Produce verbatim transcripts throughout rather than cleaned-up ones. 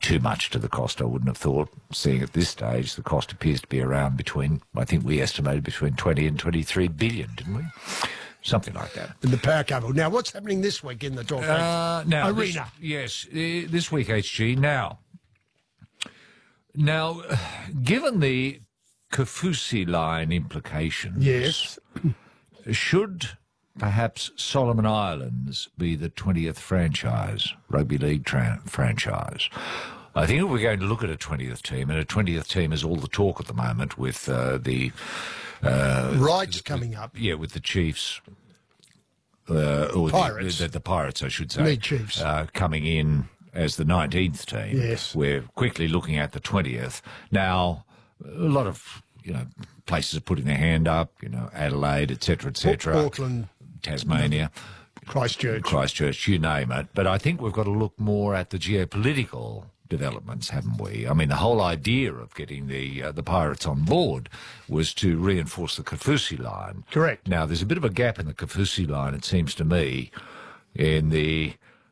too much to the cost, I wouldn't have thought. Seeing at this stage, the cost appears to be around between, I think we estimated between twenty and twenty-three billion, didn't we? Something like that. In the power cable. Now, what's happening this week in the Torquay uh, now, Arena? This, yes, uh, this week, H G. Now, now, given the Kaufusi line implications, yes, should perhaps Solomon Islands be the twentieth franchise, rugby league tra- franchise? I think if we're going to look at a twentieth team, and a twentieth team is all the talk at the moment with uh, the... Uh, Rights coming up. Yeah, with the Chiefs. Uh, or Pirates. The, the, the Pirates, I should say. The Chiefs. Uh, coming in as the nineteenth team. Yes. We're quickly looking at the twentieth. Now, a lot of, you know, places are putting their hand up, you know, Adelaide, et cetera, et cetera. Auckland. Tasmania. Christchurch. Christchurch, you name it. But I think we've got to look more at the geopolitical developments, haven't we? I mean, the whole idea of getting the uh, the Pirates on board was to reinforce the Kaufusi line. Correct. Now, there's a bit of a gap in the Kaufusi line, it seems to me, in the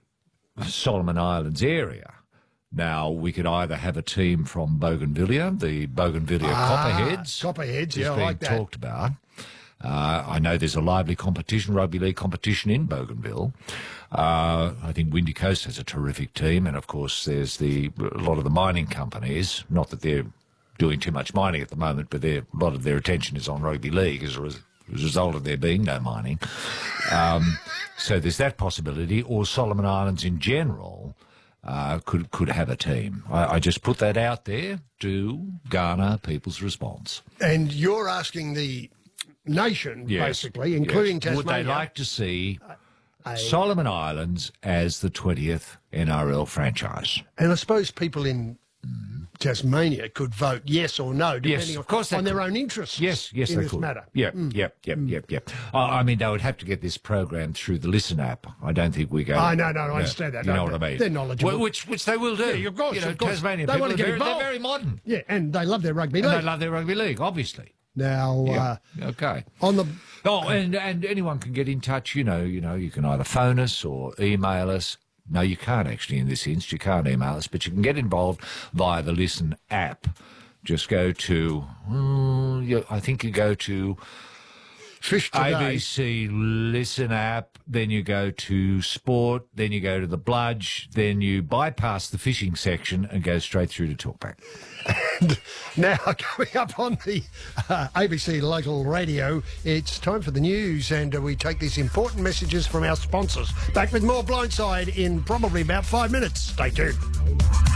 Solomon Islands area. Now, we could either have a team from Bougainvillea, the Bougainvillea ah, Copperheads. Copperheads, is yeah, I being like that. talked about. Uh, I know there's a lively competition, rugby league competition in Bougainville. Uh, I think Windy Coast has a terrific team, and of course there's the a lot of the mining companies. Not that they're doing too much mining at the moment, but a lot of their attention is on rugby league as a, res- as a result of there being no mining. Um, so there's that possibility, or Solomon Islands in general uh, could could have a team. I, I just put that out there to garner people's response. And you're asking the nation, Yes, basically, including yes. Tasmania. Would they like to see a, Solomon Islands as the twentieth N R L franchise? And I suppose people in Tasmania could vote yes or no, depending Yes, on, of course they on their could. own interests Yes, yes, in they this could. matter. Yep, Mm. yep, yep, yep, yep. Uh, I mean, they would have to get this program through the Listen app. I don't think we go... Oh, no, no, I understand that. You No, know what I they- mean? they're knowledgeable. Well, which, which they will do. Yeah, of course, You know, of course. Tasmanian They people, want to get they're, involved. they're very modern. Yeah, and they love their rugby And league. they love their rugby league, obviously. Now, Yeah. uh, Okay. on the... Oh, and, and anyone can get in touch, you know, you know, you can either phone us or email us. No, you can't actually in this instance. You can't email us, but you can get involved via the Listen app. Just go to, mm, you, I think you go to Fish Today. A B C Listen app, then you go to Sport, then you go to the Bludge, then you bypass the fishing section and go straight through to Talkback. And now, coming up on the uh, A B C local radio, it's time for the news, and uh, we take these important messages from our sponsors. Back with more Blindside in probably about five minutes. Stay tuned.